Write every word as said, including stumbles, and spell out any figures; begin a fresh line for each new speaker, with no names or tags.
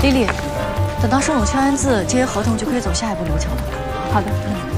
丽丽，等到盛总签完字，这些合同就可以走下一步流程了。
好的。嗯。